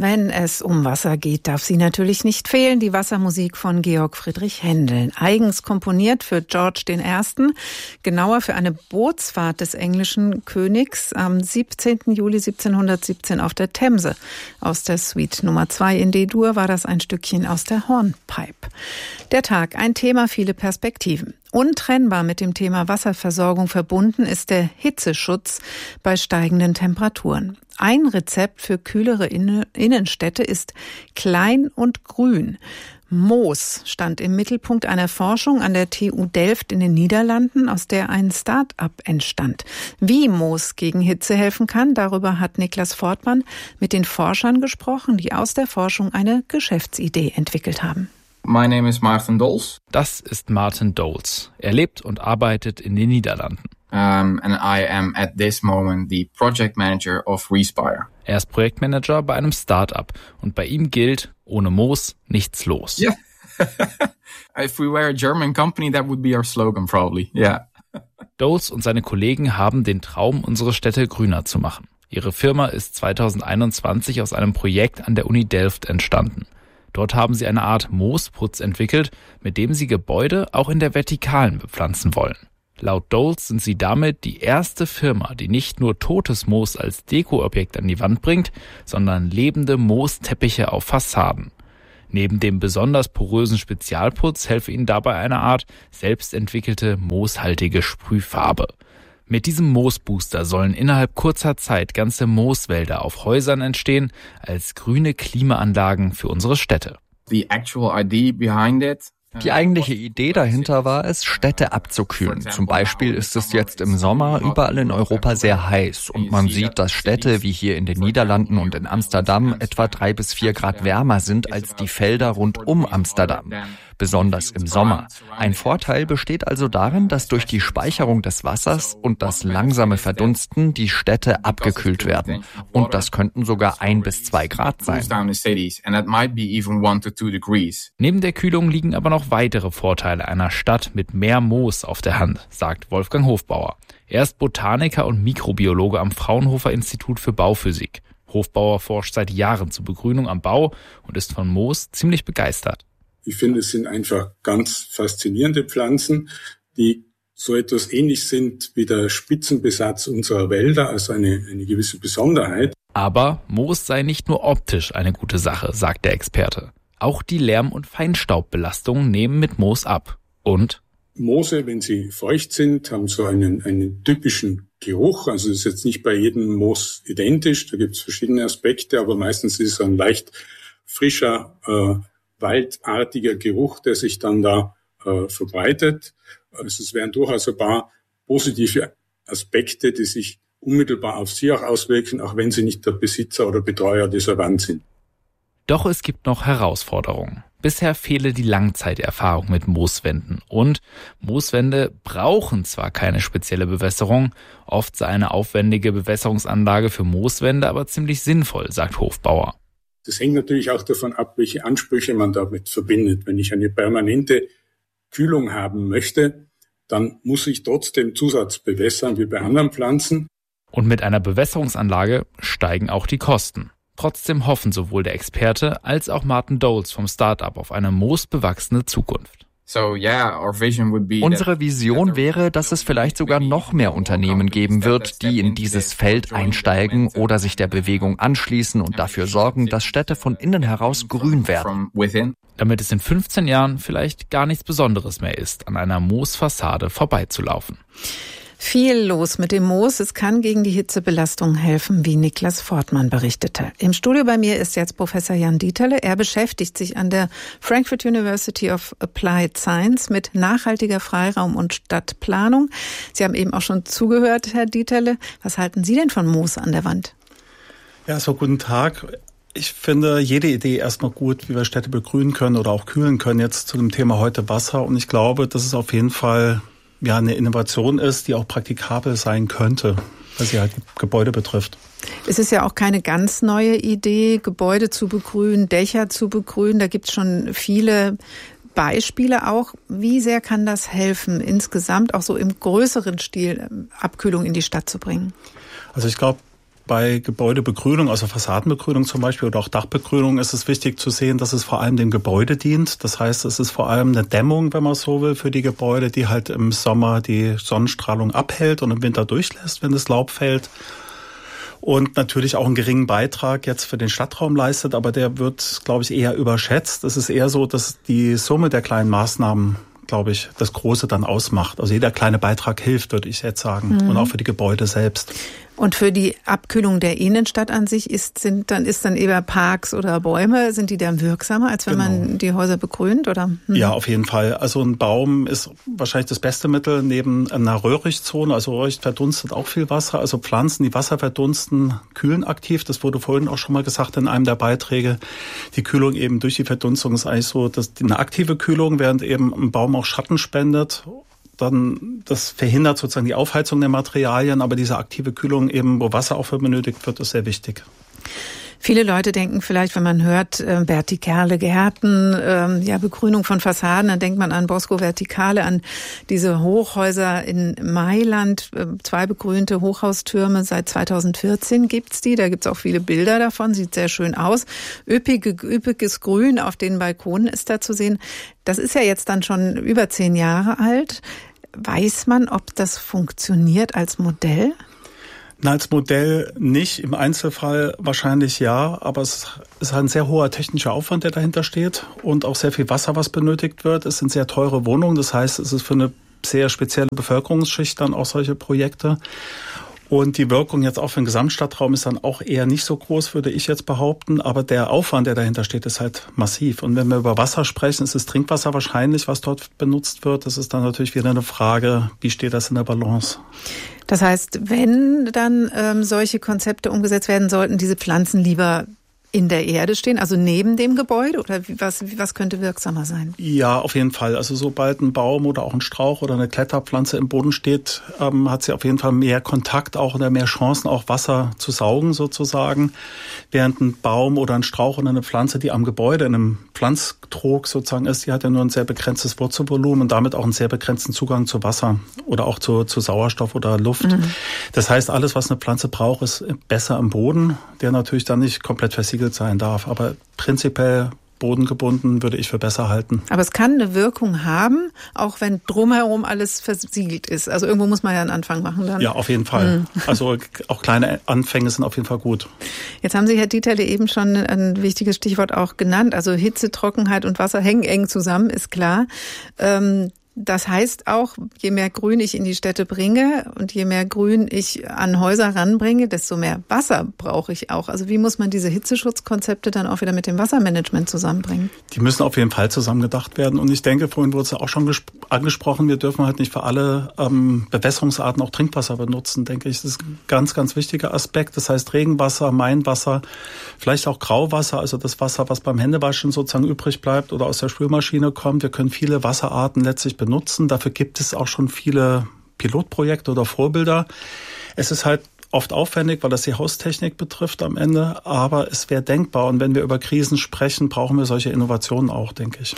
Wenn es um Wasser geht, darf sie natürlich nicht fehlen. Die Wassermusik von Georg Friedrich Händel. Eigens komponiert für George I., genauer für eine Bootsfahrt des englischen Königs am 17. Juli 1717 auf der Themse. Aus der Suite Nummer 2 in D-Dur war das ein Stückchen aus der Hornpipe. Der Tag, ein Thema, viele Perspektiven. Untrennbar mit dem Thema Wasserversorgung verbunden ist der Hitzeschutz bei steigenden Temperaturen. Ein Rezept für kühlere Innenstädte ist klein und grün. Moos stand im Mittelpunkt einer Forschung an der TU Delft in den Niederlanden, aus der ein Start-up entstand. Wie Moos gegen Hitze helfen kann, darüber hat Niklas Fortmann mit den Forschern gesprochen, die aus der Forschung eine Geschäftsidee entwickelt haben. My name is Maarten Dols. Das ist Maarten Dols. Er lebt und arbeitet in den Niederlanden. And I am at this moment the project manager of Respire. Er ist Projektmanager bei einem Start-up und bei ihm gilt, ohne Moos nichts los. Yeah. If we were a German company, that would be our slogan probably. Yeah. Dols und seine Kollegen haben den Traum, unsere Städte grüner zu machen. Ihre Firma ist 2021 aus einem Projekt an der Uni Delft entstanden. Dort haben sie eine Art Moosputz entwickelt, mit dem sie Gebäude auch in der Vertikalen bepflanzen wollen. Laut Dols sind sie damit die erste Firma, die nicht nur totes Moos als Dekoobjekt an die Wand bringt, sondern lebende Moosteppiche auf Fassaden. Neben dem besonders porösen Spezialputz helfe ihnen dabei eine Art selbstentwickelte mooshaltige Sprühfarbe. Mit diesem Moosbooster sollen innerhalb kurzer Zeit ganze Mooswälder auf Häusern entstehen, als grüne Klimaanlagen für unsere Städte. The actual idea behind it. Die eigentliche Idee dahinter war es, Städte abzukühlen. Zum Beispiel ist es jetzt im Sommer überall in Europa sehr heiß und man sieht, dass Städte wie hier in den Niederlanden und in Amsterdam etwa 3 bis 4 Grad wärmer sind als die Felder rund um Amsterdam. Besonders im Sommer. Ein Vorteil besteht also darin, dass durch die Speicherung des Wassers und das langsame Verdunsten die Städte abgekühlt werden. Und das könnten sogar 1 bis 2 Grad sein. Neben der Kühlung liegen aber noch weitere Vorteile einer Stadt mit mehr Moos auf der Hand, sagt Wolfgang Hofbauer. Er ist Botaniker und Mikrobiologe am Fraunhofer Institut für Bauphysik. Hofbauer forscht seit Jahren zur Begrünung am Bau und ist von Moos ziemlich begeistert. Ich finde, es sind einfach ganz faszinierende Pflanzen, die so etwas ähnlich sind wie der Spitzenbesatz unserer Wälder, also eine gewisse Besonderheit. Aber Moos sei nicht nur optisch eine gute Sache, sagt der Experte. Auch die Lärm- und Feinstaubbelastungen nehmen mit Moos ab. Und Moose, wenn sie feucht sind, haben so einen typischen Geruch. Also es ist jetzt nicht bei jedem Moos identisch, da gibt es verschiedene Aspekte, aber meistens ist es ein leicht frischer, waldartiger Geruch, der sich dann da verbreitet. Also es wären durchaus ein paar positive Aspekte, die sich unmittelbar auf Sie auch auswirken, auch wenn Sie nicht der Besitzer oder Betreuer dieser Wand sind. Doch es gibt noch Herausforderungen. Bisher fehle die Langzeiterfahrung mit Mooswänden. Und Mooswände brauchen zwar keine spezielle Bewässerung, oft sei eine aufwendige Bewässerungsanlage für Mooswände aber ziemlich sinnvoll, sagt Hofbauer. Das hängt natürlich auch davon ab, welche Ansprüche man damit verbindet. Wenn ich eine permanente Kühlung haben möchte, dann muss ich trotzdem Zusatz bewässern wie bei anderen Pflanzen. Und mit einer Bewässerungsanlage steigen auch die Kosten. Trotzdem hoffen sowohl der Experte als auch Maarten Dols vom Start-up auf eine moosbewachsene Zukunft. Unsere Vision wäre, dass es vielleicht sogar noch mehr Unternehmen geben wird, die in dieses Feld einsteigen oder sich der Bewegung anschließen und dafür sorgen, dass Städte von innen heraus grün werden. Damit es in 15 Jahren vielleicht gar nichts Besonderes mehr ist, an einer Moosfassade vorbeizulaufen. Viel los mit dem Moos. Es kann gegen die Hitzebelastung helfen, wie Niklas Fortmann berichtete. Im Studio bei mir ist jetzt Professor Jan Dieterle. Er beschäftigt sich an der Frankfurt University of Applied Science mit nachhaltiger Freiraum- und Stadtplanung. Sie haben eben auch schon zugehört, Herr Dieterle. Was halten Sie denn von Moos an der Wand? Ja, so guten Tag. Ich finde jede Idee erstmal gut, wie wir Städte begrünen können oder auch kühlen können. Jetzt zu dem Thema heute Wasser. Und ich glaube, dass es auf jeden Fall eine Innovation ist, die auch praktikabel sein könnte, was sie halt Gebäude betrifft. Es ist ja auch keine ganz neue Idee, Gebäude zu begrünen, Dächer zu begrünen. Da gibt es schon viele Beispiele auch. Wie sehr kann das helfen, insgesamt auch so im größeren Stil Abkühlung in die Stadt zu bringen? Also ich glaube, Bei Gebäudebegrünung, also Fassadenbegrünung zum Beispiel oder auch Dachbegrünung, ist es wichtig zu sehen, dass es vor allem dem Gebäude dient. Das heißt, es ist vor allem eine Dämmung, wenn man so will, für die Gebäude, die halt im Sommer die Sonnenstrahlung abhält und im Winter durchlässt, wenn das Laub fällt. Und natürlich auch einen geringen Beitrag jetzt für den Stadtraum leistet, aber der wird, glaube ich, eher überschätzt. Es ist eher so, dass die Summe der kleinen Maßnahmen, glaube ich, das Große dann ausmacht. Also jeder kleine Beitrag hilft, würde ich jetzt sagen. Und auch für die Gebäude selbst. Und für die Abkühlung der Innenstadt an sich ist dann eher Parks oder Bäume, sind die dann wirksamer, als wenn man die Häuser begrünt, oder? Ja, auf jeden Fall. Also ein Baum ist wahrscheinlich das beste Mittel neben einer Röhrichtzone. Also Röhricht verdunstet auch viel Wasser. Also Pflanzen, die Wasser verdunsten, kühlen aktiv. Das wurde vorhin auch schon mal gesagt in einem der Beiträge. Die Kühlung eben durch die Verdunstung ist eigentlich so, dass eine aktive Kühlung, während eben ein Baum auch Schatten spendet. Dann, das verhindert sozusagen die Aufheizung der Materialien, aber diese aktive Kühlung eben, wo Wasser auch für benötigt wird, ist sehr wichtig. Viele Leute denken vielleicht, wenn man hört, vertikale Gärten, Begrünung von Fassaden, dann denkt man an Bosco Verticale, an diese Hochhäuser in Mailand, 2 begrünte Hochhaustürme. Seit 2014 gibt's die, da gibt's auch viele Bilder davon, sieht sehr schön aus. Üppiges Grün auf den Balkonen ist da zu sehen. Das ist ja jetzt dann schon über 10 Jahre alt. Weiß man, ob das funktioniert als Modell? Als Modell nicht, im Einzelfall wahrscheinlich ja, aber es ist ein sehr hoher technischer Aufwand, der dahinter steht und auch sehr viel Wasser, was benötigt wird. Es sind sehr teure Wohnungen, das heißt, es ist für eine sehr spezielle Bevölkerungsschicht dann auch solche Projekte. Und die Wirkung jetzt auch für den Gesamtstadtraum ist dann auch eher nicht so groß, würde ich jetzt behaupten. Aber der Aufwand, der dahinter steht, ist halt massiv. Und wenn wir über Wasser sprechen, ist es Trinkwasser wahrscheinlich, was dort benutzt wird. Das ist dann natürlich wieder eine Frage, wie steht das in der Balance? Das heißt, wenn dann solche Konzepte umgesetzt werden, sollten diese Pflanzen lieber in der Erde stehen, also neben dem Gebäude, oder was könnte wirksamer sein? Ja, auf jeden Fall. Also sobald ein Baum oder auch ein Strauch oder eine Kletterpflanze im Boden steht, hat sie auf jeden Fall mehr Kontakt auch oder mehr Chancen, auch Wasser zu saugen sozusagen. Während ein Baum oder ein Strauch oder eine Pflanze, die am Gebäude in einem Pflanztrog sozusagen ist, die hat ja nur ein sehr begrenztes Wurzelvolumen und damit auch einen sehr begrenzten Zugang zu Wasser oder auch zu Sauerstoff oder Luft. Das heißt, alles, was eine Pflanze braucht, ist besser am Boden, der natürlich dann nicht komplett versiegelt sein darf. Aber prinzipiell bodengebunden würde ich für besser halten. Aber es kann eine Wirkung haben, auch wenn drumherum alles versiegelt ist. Also irgendwo muss man ja einen Anfang machen dann. Ja, auf jeden Fall. Also auch kleine Anfänge sind auf jeden Fall gut. Jetzt haben Sie, Herr Dieterle, eben schon ein wichtiges Stichwort auch genannt. Also Hitze, Trockenheit und Wasser hängen eng zusammen, ist klar. Das heißt auch, je mehr Grün ich in die Städte bringe und je mehr Grün ich an Häuser ranbringe, desto mehr Wasser brauche ich auch. Also wie muss man diese Hitzeschutzkonzepte dann auch wieder mit dem Wassermanagement zusammenbringen? Die müssen auf jeden Fall zusammengedacht werden. Und ich denke, vorhin wurde es ja auch schon angesprochen, wir dürfen halt nicht für alle Bewässerungsarten auch Trinkwasser benutzen, denke ich. Das ist ein ganz, ganz wichtiger Aspekt. Das heißt Regenwasser, Mainwasser, vielleicht auch Grauwasser, also das Wasser, was beim Händewaschen sozusagen übrig bleibt oder aus der Spülmaschine kommt. Wir können viele Wasserarten letztlich benutzen. Dafür gibt es auch schon viele Pilotprojekte oder Vorbilder. Es ist halt oft aufwendig, weil das die Haustechnik betrifft am Ende, aber es wäre denkbar. Und wenn wir über Krisen sprechen, brauchen wir solche Innovationen auch, denke ich.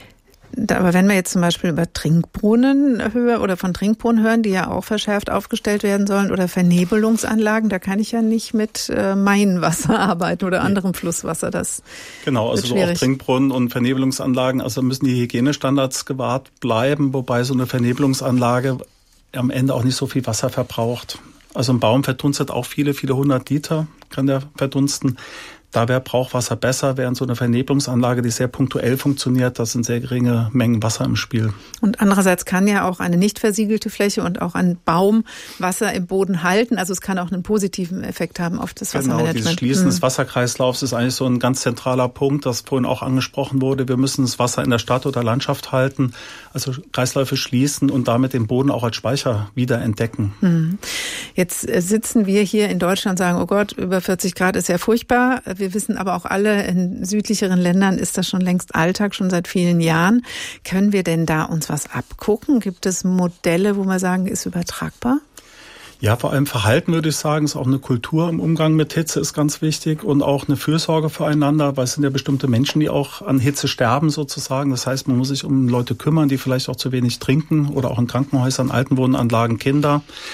Aber wenn wir jetzt zum Beispiel über Trinkbrunnen hören oder von Trinkbrunnen hören, die ja auch verschärft aufgestellt werden sollen, oder Vernebelungsanlagen, da kann ich ja nicht mit Mainwasser arbeiten oder anderem Flusswasser. Das genau, also so auch Trinkbrunnen und Vernebelungsanlagen, also müssen die Hygienestandards gewahrt bleiben, wobei so eine Vernebelungsanlage am Ende auch nicht so viel Wasser verbraucht. Also ein Baum verdunstet auch viele 100 Liter, kann der verdunsten. Da wäre Brauchwasser besser, während so eine Vernebelungsanlage, die sehr punktuell funktioniert, da sind sehr geringe Mengen Wasser im Spiel. Und andererseits kann ja auch eine nicht versiegelte Fläche und auch ein Baum Wasser im Boden halten. Also es kann auch einen positiven Effekt haben auf das Wassermanagement. Genau, dieses Schließen des Wasserkreislaufs ist eigentlich so ein ganz zentraler Punkt, das vorhin auch angesprochen wurde. Wir müssen das Wasser in der Stadt oder Landschaft halten, also Kreisläufe schließen und damit den Boden auch als Speicher wieder entdecken. Jetzt sitzen wir hier in Deutschland und sagen, oh Gott, über 40 Grad ist ja furchtbar. Wir wissen aber auch alle, in südlicheren Ländern ist das schon längst Alltag, schon seit vielen Jahren. Können wir denn da uns was abgucken? Gibt es Modelle, wo wir sagen, ist übertragbar? Ja, vor allem Verhalten würde ich sagen, ist auch eine Kultur im Umgang mit Hitze ist ganz wichtig und auch eine Fürsorge füreinander, weil es sind ja bestimmte Menschen, die auch an Hitze sterben sozusagen. Das heißt, man muss sich um Leute kümmern, die vielleicht auch zu wenig trinken oder auch in Krankenhäusern, Altenwohnanlagen, Kinder.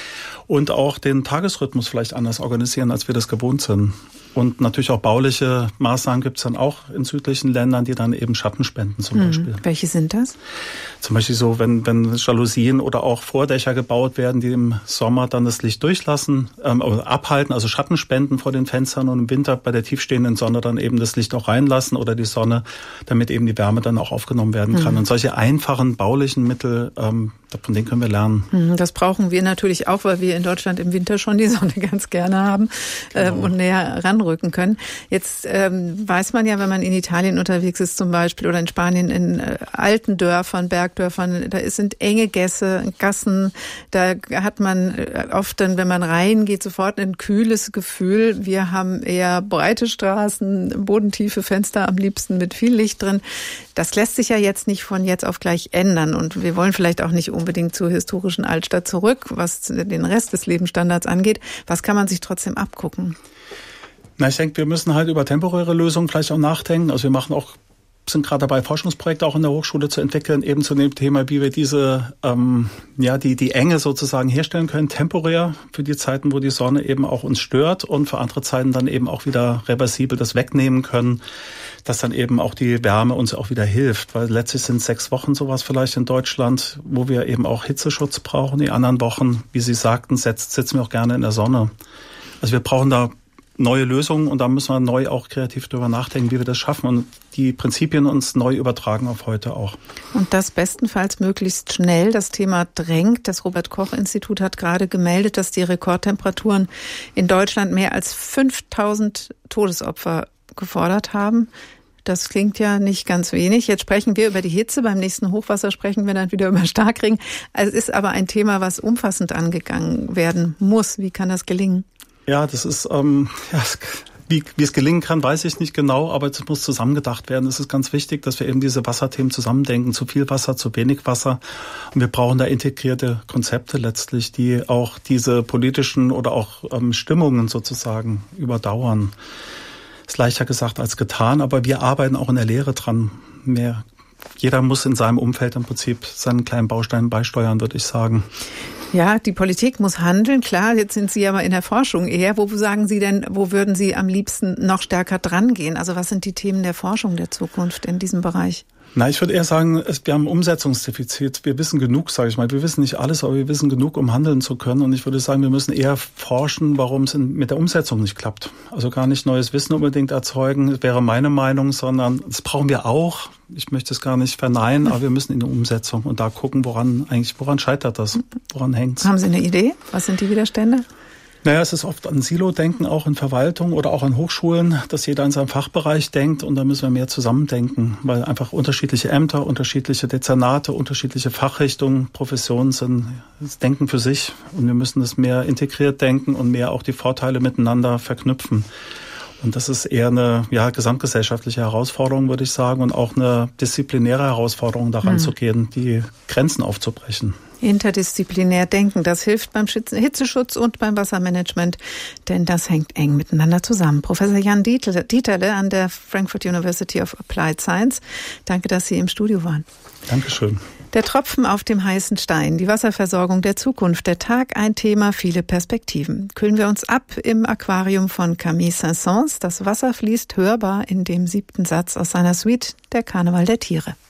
und auch den Tagesrhythmus vielleicht anders organisieren, als wir das gewohnt sind. Und natürlich auch bauliche Maßnahmen gibt es dann auch in südlichen Ländern, die dann eben Schatten spenden zum Beispiel. Welche sind das? Zum Beispiel so, wenn Jalousien oder auch Vordächer gebaut werden, die im Sommer dann das Licht durchlassen, abhalten, also Schatten spenden vor den Fenstern und im Winter bei der tiefstehenden Sonne dann eben das Licht auch reinlassen oder die Sonne, damit eben die Wärme dann auch aufgenommen werden kann. Und solche einfachen baulichen Mittel, von denen können wir lernen. Das brauchen wir natürlich auch, weil wir in Deutschland im Winter schon die Sonne ganz gerne haben und näher ranrücken können. Jetzt weiß man ja, wenn man in Italien unterwegs ist zum Beispiel oder in Spanien in alten Dörfern, Bergdörfern, da sind enge Gassen, da hat man oft dann, wenn man reingeht, sofort ein kühles Gefühl. Wir haben eher breite Straßen, bodentiefe Fenster am liebsten mit viel Licht drin. Das lässt sich ja jetzt nicht von jetzt auf gleich ändern und wir wollen vielleicht auch nicht unbedingt zur historischen Altstadt zurück, was den Rest des Lebensstandards angeht. Was kann man sich trotzdem abgucken? Na, ich denke, wir müssen halt über temporäre Lösungen vielleicht auch nachdenken. Also wir sind gerade dabei, Forschungsprojekte auch in der Hochschule zu entwickeln, eben zu dem Thema, wie wir diese, die Enge sozusagen herstellen können, temporär für die Zeiten, wo die Sonne eben auch uns stört und für andere Zeiten dann eben auch wieder reversibel das wegnehmen können, dass dann eben auch die Wärme uns auch wieder hilft, weil letztlich sind 6 Wochen sowas vielleicht in Deutschland, wo wir eben auch Hitzeschutz brauchen. Die anderen Wochen, wie Sie sagten, sitzen wir auch gerne in der Sonne. Also wir brauchen da neue Lösungen und da müssen wir neu auch kreativ drüber nachdenken, wie wir das schaffen und die Prinzipien uns neu übertragen auf heute auch. Und das bestenfalls möglichst schnell. Das Thema drängt. Das Robert-Koch-Institut hat gerade gemeldet, dass die Rekordtemperaturen in Deutschland mehr als 5000 Todesopfer gefordert haben. Das klingt ja nicht ganz wenig. Jetzt sprechen wir über die Hitze. Beim nächsten Hochwasser sprechen wir dann wieder über Starkregen. Also es ist aber ein Thema, was umfassend angegangen werden muss. Wie kann das gelingen? Ja, das ist, wie es gelingen kann, weiß ich nicht genau, aber es muss zusammengedacht werden. Es ist ganz wichtig, dass wir eben diese Wasserthemen zusammendenken. Zu viel Wasser, zu wenig Wasser. Und wir brauchen da integrierte Konzepte letztlich, die auch diese politischen oder auch Stimmungen sozusagen überdauern. Ist leichter gesagt als getan, aber wir arbeiten auch in der Lehre dran. Jeder muss in seinem Umfeld im Prinzip seinen kleinen Baustein beisteuern, würde ich sagen. Ja, die Politik muss handeln, klar. Jetzt sind Sie aber in der Forschung eher. Wo sagen Sie denn, wo würden Sie am liebsten noch stärker dran gehen? Also was sind die Themen der Forschung der Zukunft in diesem Bereich? Na, ich würde eher sagen, wir haben ein Umsetzungsdefizit. Wir wissen genug, sage ich mal. Wir wissen nicht alles, aber wir wissen genug, um handeln zu können. Und ich würde sagen, wir müssen eher forschen, warum es mit der Umsetzung nicht klappt. Also gar nicht neues Wissen unbedingt erzeugen, das wäre meine Meinung, sondern das brauchen wir auch. Ich möchte es gar nicht verneinen, aber wir müssen in die Umsetzung und da gucken, woran scheitert das? Woran hängt's? Haben Sie eine Idee? Was sind die Widerstände? Naja, es ist oft an Silo-Denken, auch in Verwaltung oder auch an Hochschulen, dass jeder in seinem Fachbereich denkt und da müssen wir mehr zusammendenken, weil einfach unterschiedliche Ämter, unterschiedliche Dezernate, unterschiedliche Fachrichtungen, Professionen sind, das Denken für sich und wir müssen das mehr integriert denken und mehr auch die Vorteile miteinander verknüpfen. Und das ist eher eine gesamtgesellschaftliche Herausforderung, würde ich sagen, und auch eine disziplinäre Herausforderung, daran zu gehen, die Grenzen aufzubrechen. Interdisziplinär denken, das hilft beim Hitzeschutz und beim Wassermanagement, denn das hängt eng miteinander zusammen. Professor Jan Dieterle an der Frankfurt University of Applied Science, danke, dass Sie im Studio waren. Dankeschön. Der Tropfen auf dem heißen Stein, die Wasserversorgung der Zukunft, der Tag, ein Thema, viele Perspektiven. Kühlen wir uns ab im Aquarium von Camille Saint-Saëns. Das Wasser fließt hörbar in dem 7. Satz aus seiner Suite Der Karneval der Tiere.